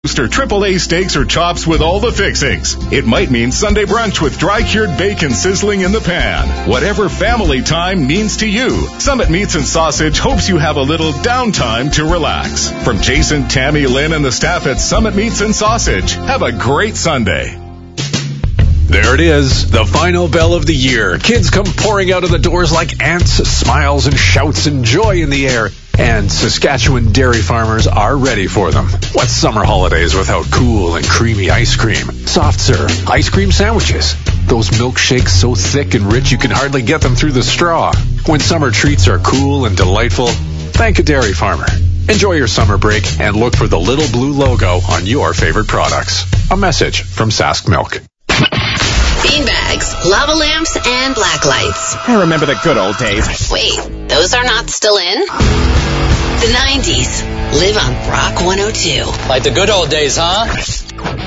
or AAA steaks or chops with all the fixings. It might mean Sunday brunch with dry-cured bacon sizzling in the pan. Whatever family time means to you, Summit Meats and Sausage hopes you have a little downtime to relax. From Jason, Tammy, Lynn, and the staff at Summit Meats and Sausage, have a great Sunday. There it is, the final bell of the year. Kids come pouring out of the doors like ants, smiles and shouts and joy in the air. And Saskatchewan dairy farmers are ready for them. What's summer holidays without cool and creamy ice cream, soft serve, ice cream sandwiches, those milkshakes so thick and rich you can hardly get them through the straw? When summer treats are cool and delightful, thank a dairy farmer. Enjoy your summer break and look for the little blue logo on your favorite products. A message from Sask Milk. Beanbags, lava lamps, and black lights. I remember the good old days. Wait, those are not still in? The 90s. Live on Rock 102. Like the good old days, huh?